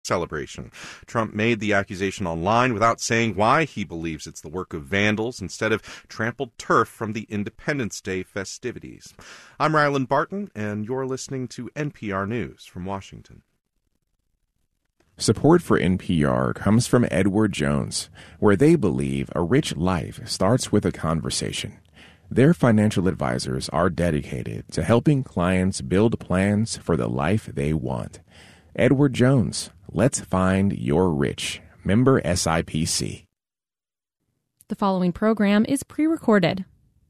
celebration. Trump made the accusation online without saying why he believes it's the work of vandals instead of trampled turf from the Independence Day festivities. I'm Ryland Barton, and you're listening to NPR News from Washington. Support for NPR comes from Edward Jones, where they believe a rich life starts with a conversation. Their financial advisors are dedicated to helping clients build plans for the life they want. Edward Jones, let's find your rich. Member SIPC. The following program is pre-recorded.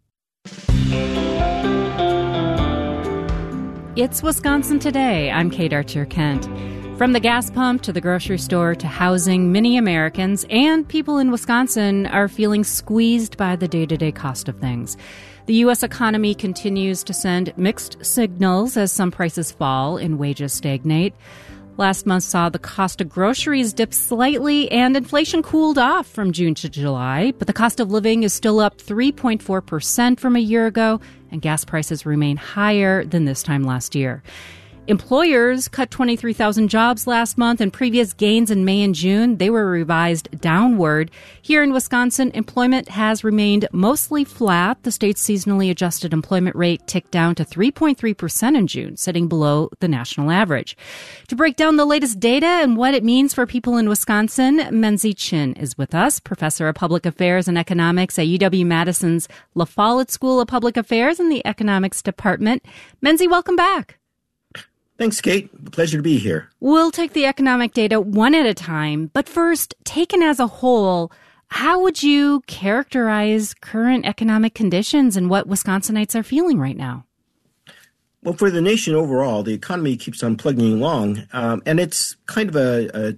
It's Wisconsin Today. I'm Kate Archer-Kent. From the gas pump to the grocery store to housing, many Americans and people in Wisconsin are feeling squeezed by the day-to-day cost of things. The U.S. economy continues to send mixed signals as some prices fall and wages stagnate. Last month saw the cost of groceries dip slightly and inflation cooled off from June to July, but the cost of living is still up 3.4% from a year ago, and gas prices remain higher than this time last year. Employers cut 23,000 jobs last month, and previous gains in May and June, they were revised downward. Here in Wisconsin, employment has remained mostly flat. The state's seasonally adjusted employment rate ticked down to 3.3% in June, sitting below the national average. To break down the latest data and what it means for people in Wisconsin, Menzie Chinn is with us, professor of public affairs and economics at UW-Madison's La Follette School of Public Affairs in the economics department. Menzie, welcome back. Thanks, Kate. Pleasure to be here. We'll take the economic data one at a time. But first, taken as a whole, how would you characterize current economic conditions and what Wisconsinites are feeling right now? Well, for the nation overall, the economy keeps on plugging along, and it's kind of a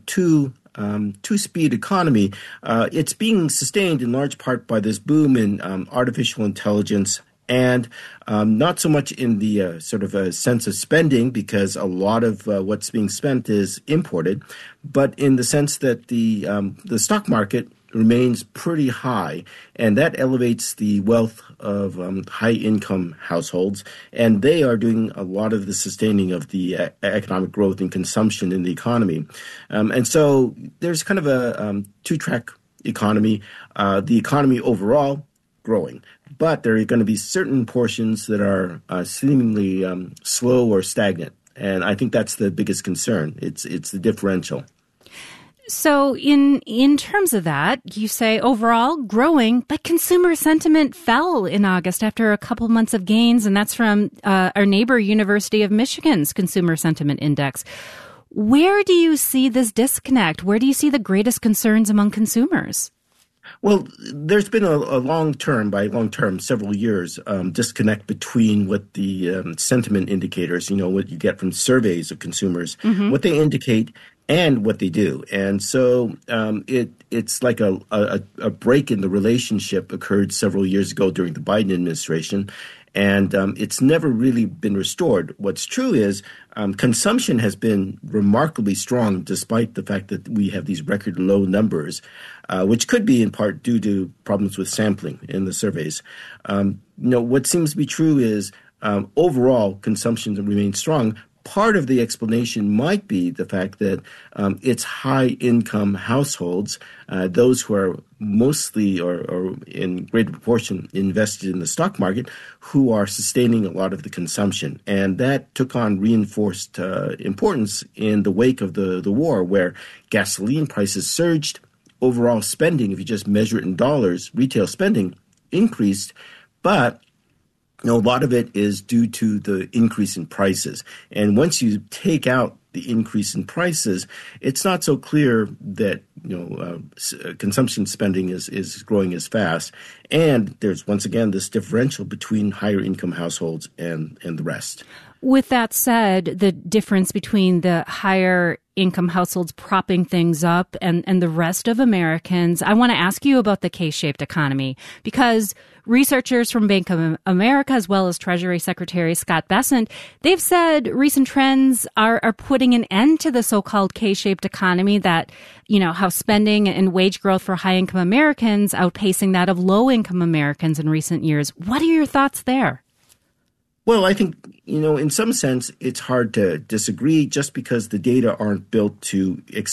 two-speed economy. It's being sustained in large part by this boom in artificial intelligence, and not so much in the sort of a sense of spending, because a lot of what's being spent is imported, but in the sense that the stock market remains pretty high, and that elevates the wealth of high-income households, and they are doing a lot of the sustaining of the economic growth and consumption in the economy. And so there's kind of a two-track economy. The economy overall growing. But there are going to be certain portions that are seemingly slow or stagnant. And I think that's the biggest concern. It's the differential. So in terms of that, you say overall growing, but consumer sentiment fell in August after a couple months of gains. And that's from our neighbor University of Michigan's Consumer Sentiment Index. Where do you see this disconnect? Where do you see the greatest concerns among consumers? Well, there's been a long-term, by long-term, several years, disconnect between what the sentiment indicators, what you get from surveys of consumers, what they indicate and what they do. And so it's like a break in the relationship occurred several years ago during the Biden administration. And it's never really been restored. What's true is consumption has been remarkably strong despite the fact that we have these record low numbers, which could be in part due to problems with sampling in the surveys. What seems to be true is overall consumption remains strong. Part of the explanation might be the fact that it's high-income households, those who are mostly or in greater proportion invested in the stock market, who are sustaining a lot of the consumption. And that took on reinforced importance in the wake of the war, where gasoline prices surged. Overall spending, if you just measure it in dollars, retail spending increased, but a lot of it is due to the increase in prices. And once you take out the increase in prices, it's not so clear that consumption spending is growing as fast. And there's once again this differential between higher income households and the rest. With that said, the difference between the higher income households propping things up and the rest of Americans, I want to ask you about the K-shaped economy, because researchers from Bank of America, as well as Treasury Secretary Scott Bessent, they've said recent trends are putting an end to the so-called K-shaped economy, that, how spending and wage growth for high-income Americans outpacing that of low-income Americans in recent years. What are your thoughts there? Well, I think, in some sense, it's hard to disagree just because the data aren't built to